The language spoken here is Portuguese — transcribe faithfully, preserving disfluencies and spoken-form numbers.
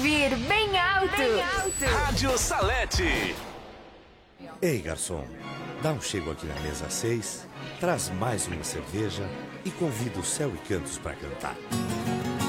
ouvir bem alto. Bem alto. Rádio Salete. Ei, garçom, dá um chego aqui na mesa seis, traz mais uma cerveja e convida o Céu e Cantos para cantar.